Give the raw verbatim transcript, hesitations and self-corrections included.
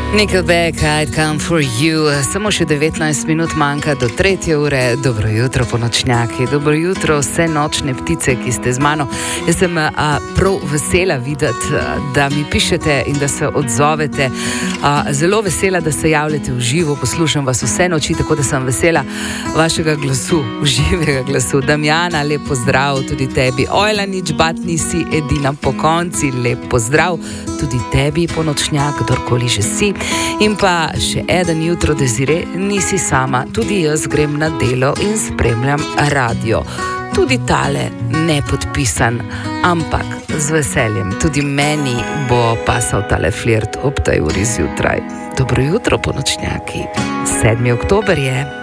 Nickelback, I'd come for you. Samo še devetnajst minut manjka do tretje ure. Dobro jutro, ponočnjaki. Dobro jutro, vse nočne ptice, ki ste z mano. Jaz sem a, prav vesela videti, da mi pišete in da se odzovete. A, zelo vesela, da se javljate v živo. Poslušam vas vse noči, tako da sem vesela vašega glasu, živega glasu. Damjana, lep pozdrav tudi tebi. Ojla, nič bat nisi edina po konci. Lep pozdrav tudi tebi, ponočnjak, kdorkoli že si. In pa še eden jutro, Desire, nisi sama, tudi jaz grem na delo in spremljam radio. Tudi tale nepodpisan, ampak z veseljem. Tudi meni bo pasal tale flirt ob tej uri zjutraj. Dobro jutro, ponočnjaki. sedmi oktober je.